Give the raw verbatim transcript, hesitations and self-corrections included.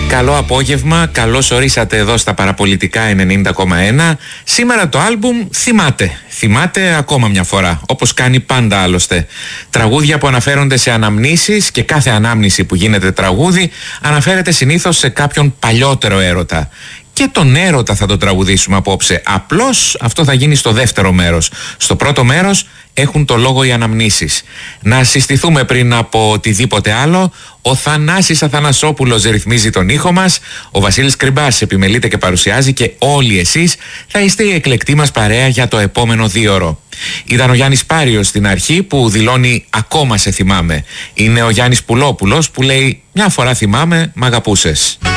Καλό απόγευμα, καλώς ορίσατε εδώ στα Παραπολιτικά ενενήντα κόμμα ένα. Σήμερα το άλμπουμ θυμάται, θυμάται ακόμα μια φορά, όπως κάνει πάντα άλλωστε. Τραγούδια που αναφέρονται σε αναμνήσεις και κάθε ανάμνηση που γίνεται τραγούδι αναφέρεται συνήθως σε κάποιον παλιότερο έρωτα. Και τον έρωτα θα το τραγουδήσουμε απόψε. Απλώς αυτό θα γίνει στο δεύτερο μέρος. Στο πρώτο μέρος έχουν το λόγο οι αναμνήσεις. Να συστηθούμε πριν από οτιδήποτε άλλο. Ο Θανάσης Αθανασόπουλος ρυθμίζει τον ήχο μας. Ο Βασίλης Κρυμπάς επιμελείται και παρουσιάζει και όλοι εσείς θα είστε η εκλεκτή μας παρέα για το επόμενο δίωρο. Ήταν ο Γιάννης Πάριος στην αρχή που δηλώνει «Ακόμα σε θυμάμαι». Είναι ο Γιάννης Πουλόπουλος που λέει «Μια φορά θυμάμαι, μ' αγαπούσες».